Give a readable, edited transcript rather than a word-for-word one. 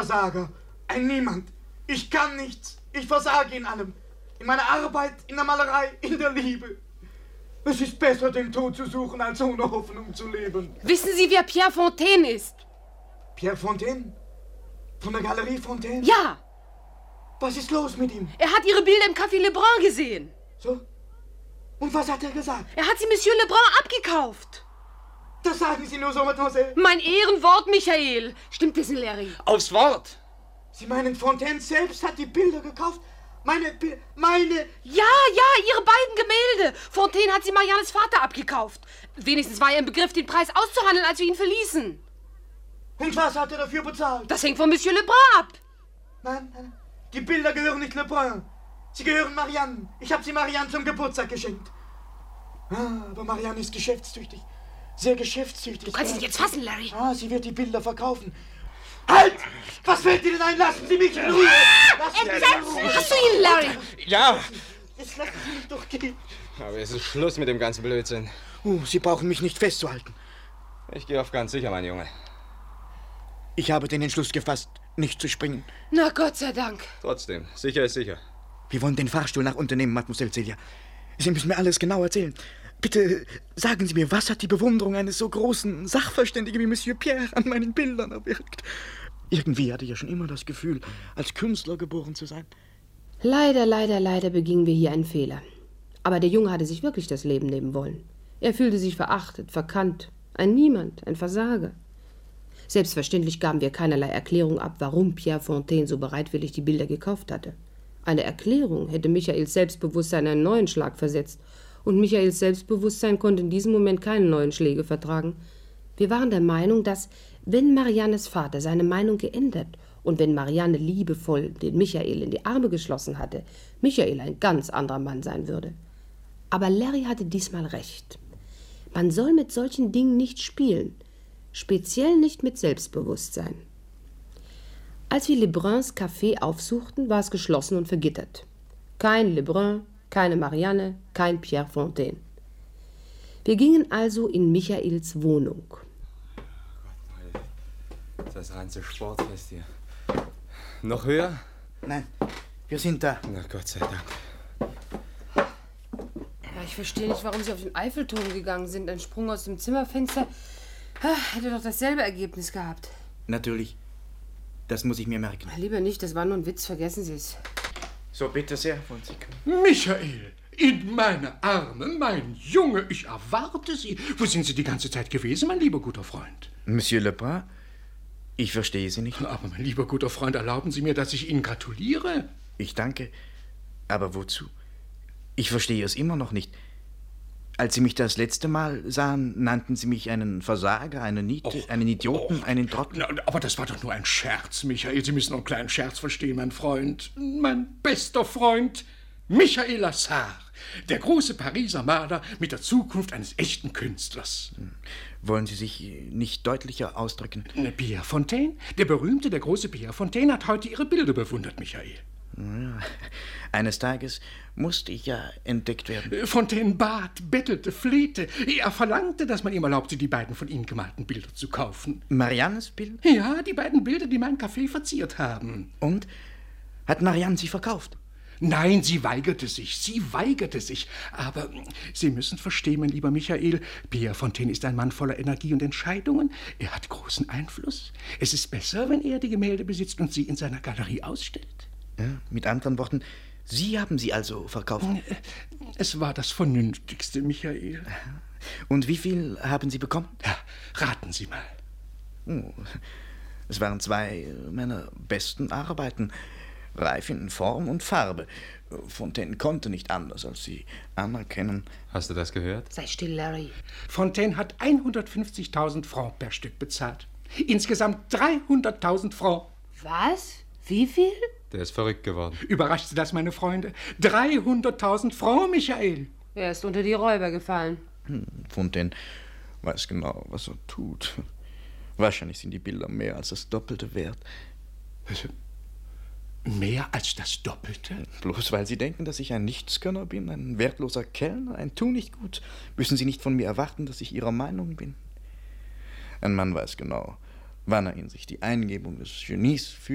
Versager, ein Niemand. Ich kann nichts. Ich versage in allem. In meiner Arbeit, in der Malerei, in der Liebe. Es ist besser, den Tod zu suchen, als ohne Hoffnung zu leben. Wissen Sie, wer Pierre Fontaine ist? Pierre Fontaine? Von der Galerie Fontaine? Ja. Was ist los mit ihm? Er hat Ihre Bilder im Café Lebrun gesehen. So? Und was hat er gesagt? Er hat sie Monsieur Lebrun abgekauft. Das sagen Sie nur so, Mademoiselle. Mein Ehrenwort, Michael. Stimmt das, Larry? Aufs Wort. Sie meinen, Fontaine selbst hat die Bilder gekauft? Meine... Ja, Ihre beiden Gemälde. Fontaine hat sie Mariannes Vater abgekauft. Wenigstens war er im Begriff, den Preis auszuhandeln, als wir ihn verließen. Und was hat er dafür bezahlt? Das hängt von Monsieur Lebrun ab. Nein. Die Bilder gehören nicht Lebrun. Sie gehören Marianne. Ich habe sie Marianne zum Geburtstag geschenkt. Aber Marianne ist geschäftstüchtig. Sehr geschäftstüchtig. Du kannst ihn jetzt fassen, Larry. Sie wird die Bilder verkaufen. Halt! Was fällt Ihnen ein? Lassen Sie mich in Ruhe! Hast du ihn, Larry? Ja. Jetzt lassen Sie mich doch gehen. Aber es ist Schluss mit dem ganzen Blödsinn. Sie brauchen mich nicht festzuhalten. Ich gehe auf ganz sicher, mein Junge. Ich habe den Entschluss gefasst, nicht zu springen. Na, Gott sei Dank. Trotzdem, sicher ist sicher. Wir wollen den Fahrstuhl nach unten nehmen, Mademoiselle Celia. Sie müssen mir alles genau erzählen. Bitte sagen Sie mir, was hat die Bewunderung eines so großen Sachverständigen wie Monsieur Pierre an meinen Bildern erwirkt? Irgendwie hatte ich ja schon immer das Gefühl, als Künstler geboren zu sein. Leider begingen wir hier einen Fehler. Aber der Junge hatte sich wirklich das Leben nehmen wollen. Er fühlte sich verachtet, verkannt. Ein Niemand, ein Versager. Selbstverständlich gaben wir keinerlei Erklärung ab, warum Pierre Fontaine so bereitwillig die Bilder gekauft hatte. Eine Erklärung hätte Michaels Selbstbewusstsein einen neuen Schlag versetzt. Und Michaels Selbstbewusstsein konnte in diesem Moment keine neuen Schläge vertragen. Wir waren der Meinung, dass, wenn Mariannes Vater seine Meinung geändert und wenn Marianne liebevoll den Michael in die Arme geschlossen hatte, Michael ein ganz anderer Mann sein würde. Aber Larry hatte diesmal recht. Man soll mit solchen Dingen nicht spielen, speziell nicht mit Selbstbewusstsein. Als wir Lebruns Café aufsuchten, war es geschlossen und vergittert. Kein Lebrun, keine Marianne, kein Pierre Fontaine. Wir gingen also in Michaels Wohnung. Das ganze Sportfest hier. Noch höher? Nein, wir sind da. Na, Gott sei Dank. Ja, ich verstehe nicht, warum Sie auf den Eiffelturm gegangen sind. Ein Sprung aus dem Zimmerfenster hätte doch dasselbe Ergebnis gehabt. Natürlich. Das muss ich mir merken. Lieber nicht, das war nur ein Witz, vergessen Sie es. So, bitte sehr, von Sie. Michael, in meine Arme, mein Junge, ich erwarte Sie. Wo sind Sie die ganze Zeit gewesen, mein lieber guter Freund? Monsieur Lebrun, ich verstehe Sie nicht. Aber mein lieber guter Freund, erlauben Sie mir, dass ich Ihnen gratuliere. Ich danke. Aber wozu? Ich verstehe es immer noch nicht. Als Sie mich das letzte Mal sahen, nannten Sie mich einen Versager, eine Niete, einen Idioten, einen Trottel. Aber das war doch nur ein Scherz, Michael. Sie müssen noch einen kleinen Scherz verstehen, mein Freund. Mein bester Freund, Michael Lassard. Der große Pariser Maler mit der Zukunft eines echten Künstlers. Wollen Sie sich nicht deutlicher ausdrücken? Pierre Fontaine? Der große Pierre Fontaine hat heute Ihre Bilder bewundert, Michael. Ja, eines Tages musste ich ja entdeckt werden. Fontaine bat, bettelte, flehte. Er verlangte, dass man ihm erlaubte, die beiden von Ihnen gemalten Bilder zu kaufen. Mariannes Bild? Ja, die beiden Bilder, die mein Café verziert haben. Und? Hat Marianne sie verkauft? Nein, sie weigerte sich. Aber Sie müssen verstehen, mein lieber Michael, Pierre Fontaine ist ein Mann voller Energie und Entscheidungen. Er hat großen Einfluss. Es ist besser, wenn er die Gemälde besitzt und sie in seiner Galerie ausstellt. Ja, mit anderen Worten, Sie haben sie also verkauft? Es war das Vernünftigste, Michael. Und wie viel haben Sie bekommen? Ja, raten Sie mal. Oh, es waren 2 meiner besten Arbeiten. Reif in Form und Farbe. Fontaine konnte nicht anders, als sie anerkennen. Hast du das gehört? Sei still, Larry. Fontaine hat 150.000 Francs per Stück bezahlt. Insgesamt 300.000 Francs. Was? Wie viel? Der ist verrückt geworden. Überrascht Sie das, meine Freunde? 300.000 Francs, Michael. Er ist unter die Räuber gefallen. Fontaine weiß genau, was er tut. Wahrscheinlich sind die Bilder mehr als das Doppelte wert. Mehr als das Doppelte? Bloß weil Sie denken, dass ich ein Nichtskönner bin, ein wertloser Kellner, ein Tunichtgut, müssen Sie nicht von mir erwarten, dass ich Ihrer Meinung bin. Ein Mann weiß genau, wann er in sich die Eingebung des Genies fühlt.